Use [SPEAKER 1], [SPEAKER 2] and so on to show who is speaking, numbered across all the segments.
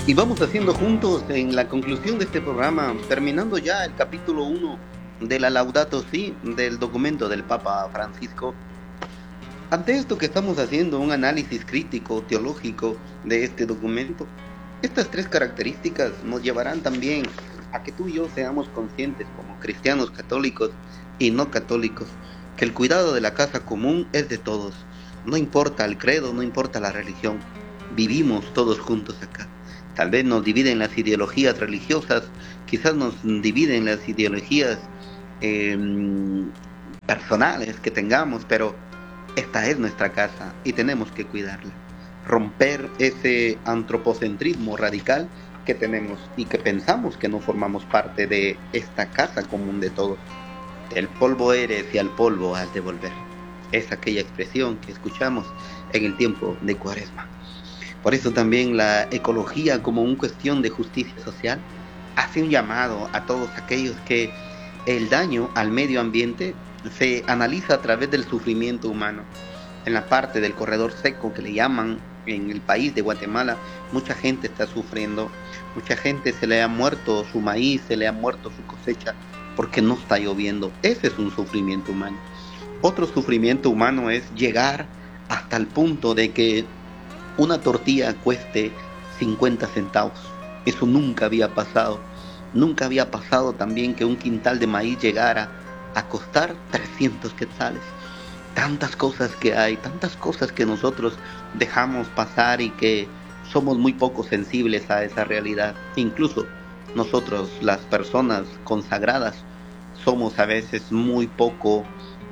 [SPEAKER 1] Y vamos haciendo juntos en la conclusión de este programa, terminando ya el capítulo 1 de la Laudato Si, del documento del Papa Francisco. Ante esto que estamos haciendo un análisis crítico, teológico de este documento, estas tres características nos llevarán también a que tú y yo seamos conscientes como cristianos católicos y no católicos, que el cuidado de la casa común es de todos. No importa el credo, no importa la religión, vivimos todos juntos acá. Tal vez nos dividen las ideologías religiosas, quizás nos dividen las ideologías eh, personales que tengamos, pero esta es nuestra casa y tenemos que cuidarla. Romper ese antropocentrismo radical que tenemos y que pensamos que no formamos parte de esta casa común de todos. Del polvo eres y al polvo has de volver. Es aquella expresión que escuchamos en el tiempo de Cuaresma. Por eso también la ecología, como una cuestión de justicia social, hace un llamado a todos aquellos que el daño al medio ambiente se analiza a través del sufrimiento humano. En la parte del corredor seco que le llaman en el país de Guatemala, mucha gente está sufriendo, mucha gente se le ha muerto su maíz, se le ha muerto su cosecha porque no está lloviendo. Ese es un sufrimiento humano. Otro sufrimiento humano es llegar hasta el punto de que una tortilla cueste 50 centavos. Eso nunca había pasado. Nunca había pasado también que un quintal de maíz llegara a costar 300 quetzales. Tantas cosas que hay, tantas cosas que nosotros dejamos pasar y que somos muy poco sensibles a esa realidad. Incluso nosotros, las personas consagradas, somos a veces muy poco,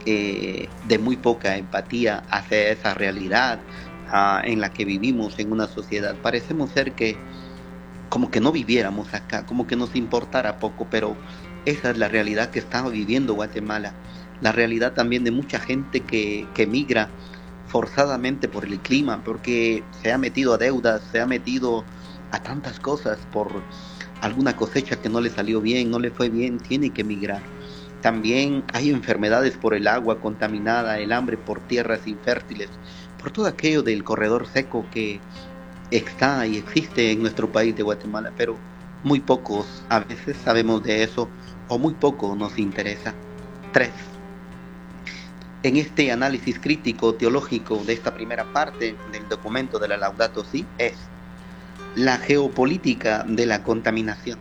[SPEAKER 1] de muy poca empatía hacia esa realidad en la que vivimos en una sociedad. Parecemos ser que como que no viviéramos acá, como que nos importara poco, pero esa es la realidad que está viviendo Guatemala, la realidad también de mucha gente que migra forzadamente por el clima, porque se ha metido a deudas, se ha metido a tantas cosas por alguna cosecha que no le salió bien, no le fue bien, tiene que migrar. También hay enfermedades por el agua contaminada, el hambre por tierras infértiles, por todo aquello del corredor seco que está y existe en nuestro país de Guatemala, pero muy pocos a veces sabemos de eso o muy poco nos interesa. 3. En este análisis crítico teológico de esta primera parte del documento de la Laudato Si es la geopolítica de la contaminación.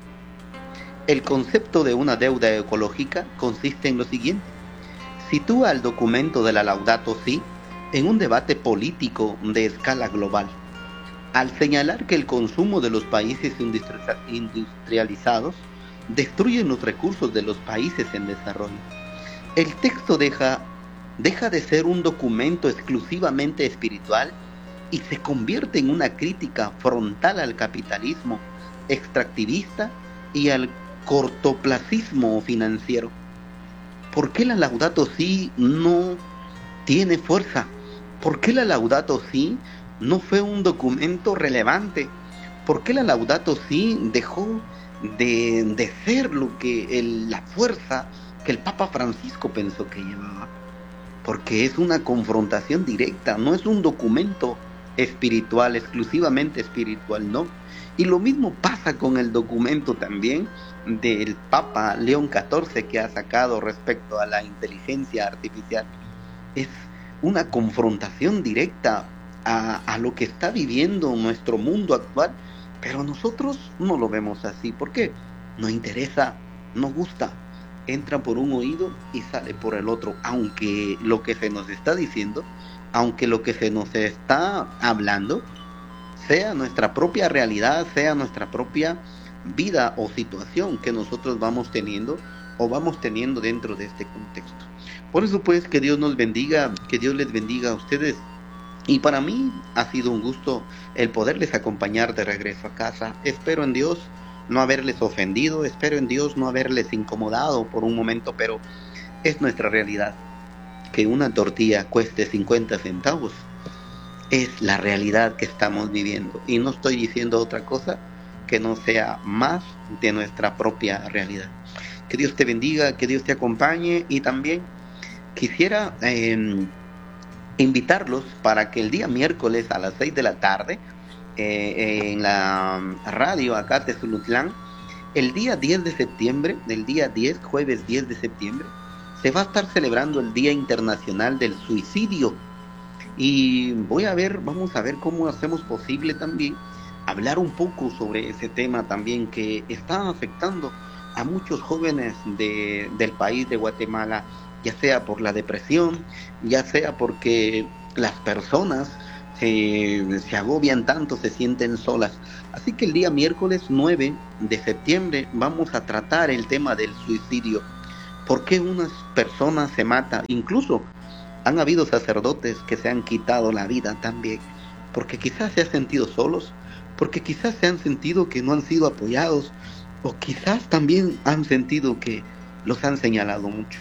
[SPEAKER 1] El concepto de una deuda ecológica consiste en lo siguiente: sitúa el documento de la Laudato Si en un debate político de escala global, al señalar que el consumo de los países industrializados destruye los recursos de los países en desarrollo. El texto deja de ser un documento exclusivamente espiritual y se convierte en una crítica frontal al capitalismo extractivista y al cortoplacismo financiero. ¿Por qué la Laudato Si no tiene fuerza? ¿Por qué la Laudato Si no fue un documento relevante? ¿Por qué la Laudato Si dejó de ser lo que la fuerza que el Papa Francisco pensó que llevaba? Porque es una confrontación directa, no es un documento espiritual, exclusivamente espiritual, no. Y lo mismo pasa con el documento también del Papa León XIV que ha sacado respecto a la inteligencia artificial. Es una confrontación directa a lo que está viviendo nuestro mundo actual, pero nosotros no lo vemos así. ¿Por qué? No interesa, no gusta, entra por un oído y sale por el otro, aunque lo que se nos está diciendo, aunque lo que se nos está hablando sea nuestra propia realidad, sea nuestra propia vida o situación que nosotros vamos teniendo o vamos teniendo dentro de este contexto. Por eso pues que Dios nos bendiga, que Dios les bendiga a ustedes. Y para mí ha sido un gusto el poderles acompañar de regreso a casa. Espero en Dios no haberles ofendido, espero en Dios no haberles incomodado por un momento, pero es nuestra realidad. Que una tortilla cueste 50 centavos es la realidad que estamos viviendo. Y no estoy diciendo otra cosa que no sea más de nuestra propia realidad. Que Dios te bendiga, que Dios te acompañe, y también quisiera invitarlos para que el día miércoles a las 6 de la tarde en la radio acá, Tezulutlán, el día 10 de septiembre, jueves 10 de septiembre, se va a estar celebrando el Día Internacional del Suicidio. Y vamos a ver cómo hacemos posible también hablar un poco sobre ese tema también que está afectando a muchos jóvenes del país de Guatemala, ya sea por la depresión, ya sea porque las personas se agobian tanto, se sienten solas. Así que el día miércoles 9 de septiembre vamos a tratar el tema del suicidio. ¿Por qué unas personas se matan? Incluso han habido sacerdotes que se han quitado la vida también, porque quizás se han sentido solos, porque quizás se han sentido que no han sido apoyados, o quizás también han sentido que los han señalado mucho.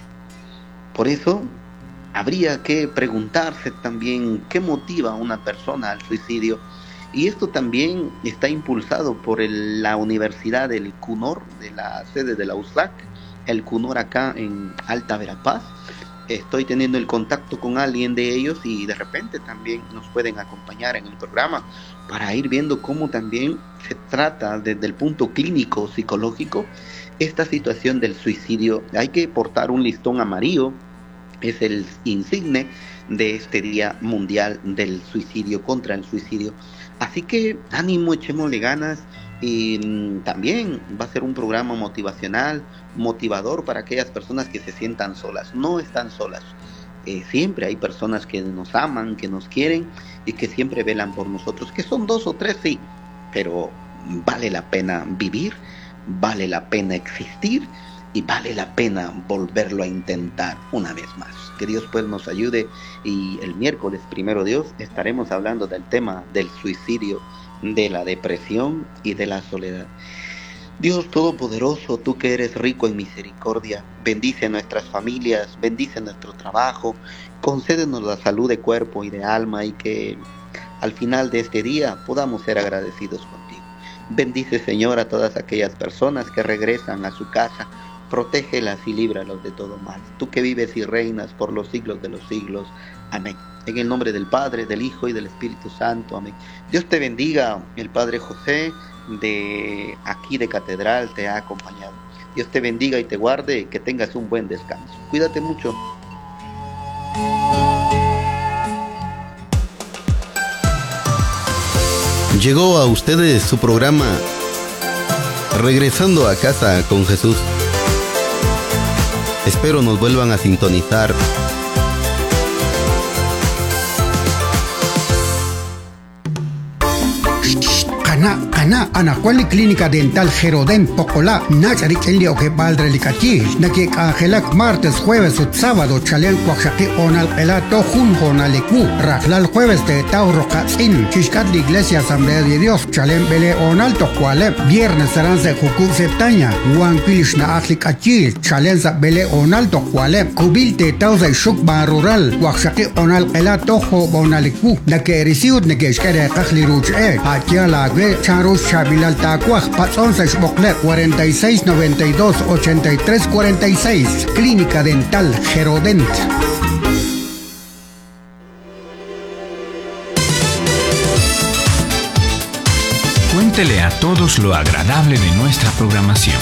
[SPEAKER 1] Por eso habría que preguntarse también qué motiva a una persona al suicidio. Y esto también está impulsado por la Universidad del CUNOR, de la sede de la USAC, el CUNOR acá en Alta Verapaz. Estoy teniendo el contacto con alguien de ellos y de repente también nos pueden acompañar en el programa para ir viendo cómo también se trata desde el punto clínico psicológico esta situación del suicidio. Hay que portar un listón amarillo, es el insigne de este Día Mundial del Suicidio, contra el suicidio. Así que ánimo, echémosle ganas. Y también va a ser un programa motivacional, motivador para aquellas personas que se sientan solas. No están solas. Siempre hay personas que nos aman, que nos quieren y que siempre velan por nosotros. Que son 2 o 3, sí, pero vale la pena vivir, vale la pena existir y vale la pena volverlo a intentar una vez más. Que Dios pues nos ayude, y el miércoles, primero Dios, estaremos hablando del tema del suicidio, de la depresión y de la soledad. Dios Todopoderoso, tú que eres rico en misericordia, bendice a nuestras familias, bendice nuestro trabajo, concédenos la salud de cuerpo y de alma, y que al final de este día podamos ser agradecidos contigo. Bendice, Señor, a todas aquellas personas que regresan a su casa, protégelas y líbralos de todo mal. Tú que vives y reinas por los siglos de los siglos. Amén. En el nombre del Padre, del Hijo y del Espíritu Santo. Amén. Dios te bendiga. El Padre José de aquí de Catedral te ha acompañado. Dios te bendiga y te guarde. Que tengas un buen descanso. Cuídate mucho.
[SPEAKER 2] Llegó a ustedes su programa Regresando a Casa con Jesús. Espero nos vuelvan a sintonizar.
[SPEAKER 3] Anacuali Clínica Dental Geroden Pocola, Nacharik Elio que Baldre Licachi, Naki Angelak martes, jueves, sábado, Chalen Quaxaki Onal Elato Jun Jonalecu, Raflal jueves de Tauro Katzin, Chishkat la Iglesia Asamblea de Dios, Chalen Bele Onal Tocuale, viernes Saranse Juku Septaña, Juan Pilishna Atlikachi, Chalenza Bele Onal Tocuale, Kubilte Tausa Shukba Rural, Quaxaki Onal Elato Jo Bonalecu, Naki Risiut Naki Shkere Kakli Ruche, Atiala Charus Chabilal Tacuaj, Pazón Sexbocle, 46 92 83 46, Clínica Dental Gerodent.
[SPEAKER 4] Cuéntele a todos lo agradable de nuestra programación.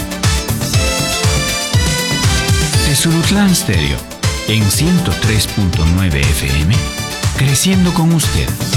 [SPEAKER 4] Tezulutlán Stereo, en 103.9 FM, creciendo con usted.